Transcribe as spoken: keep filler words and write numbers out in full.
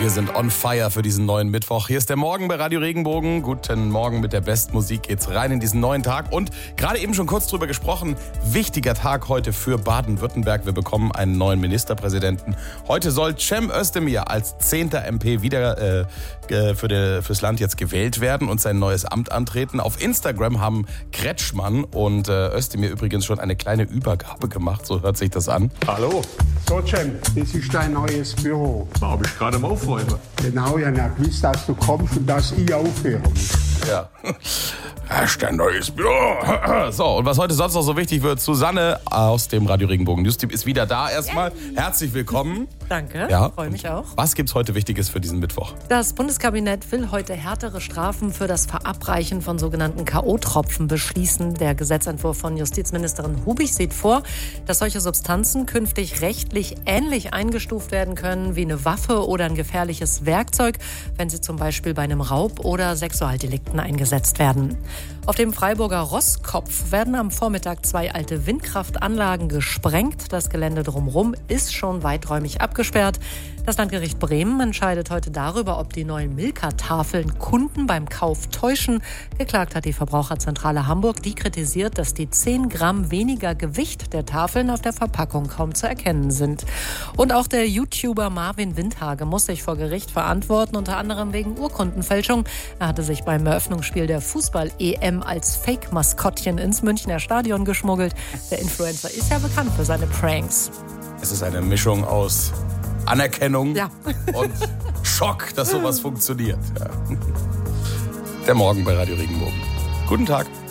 Wir sind on fire für diesen neuen Mittwoch. Hier ist der Morgen bei Radio Regenbogen. Guten Morgen mit der Bestmusik geht's rein in diesen neuen Tag. Und gerade eben schon kurz drüber gesprochen, wichtiger Tag heute für Baden-Württemberg. Wir bekommen einen neuen Ministerpräsidenten. Heute soll Cem Özdemir als zehnter M P wieder äh, für die, fürs Land jetzt gewählt werden und sein neues Amt antreten. Auf Instagram haben Kretschmann und äh, Özdemir übrigens schon eine kleine Übergabe gemacht. So hört sich das an. Hallo. So, Cem, das ist dein neues Büro. Da habe ich gerade mal aufräumen. Genau, ich habe ja gewusst, dass du kommst und dass ich aufhören muss. Ja. Das ist ein neues Büro. So, und was heute sonst noch so wichtig wird, Susanne aus dem Radio Regenbogen Newsteam ist wieder da erstmal. Herzlich willkommen. Danke, ja. freue mich auch. Was gibt's heute Wichtiges für diesen Mittwoch? Das Bundeskabinett will heute härtere Strafen für das Verabreichen von sogenannten K O-Tropfen beschließen. Der Gesetzentwurf von Justizministerin Hubig sieht vor, dass solche Substanzen künftig rechtlich ähnlich eingestuft werden können wie eine Waffe oder ein gefährliches Werkzeug, wenn sie zum Beispiel bei einem Raub oder Sexualdelikten eingesetzt werden. Auf dem Freiburger Rosskopf werden am Vormittag zwei alte Windkraftanlagen gesprengt. Das Gelände drumherum ist schon weiträumig abgesperrt. Das Landgericht Bremen entscheidet heute darüber, ob die neuen Milka-Tafeln Kunden beim Kauf täuschen. Geklagt hat die Verbraucherzentrale Hamburg. Die kritisiert, dass die zehn Gramm weniger Gewicht der Tafeln auf der Verpackung kaum zu erkennen sind. Und auch der YouTuber Marvin Windhage muss sich vor Gericht verantworten, unter anderem wegen Urkundenfälschung. Er hatte sich beim Eröffnungsspiel der Fußball-E M als Fake-Maskottchen ins Münchner Stadion geschmuggelt. Der Influencer ist ja bekannt für seine Pranks. Es ist eine Mischung aus Anerkennung ja. und Schock, dass sowas funktioniert. Ja. Der Morgen bei Radio Regenbogen. Guten Tag.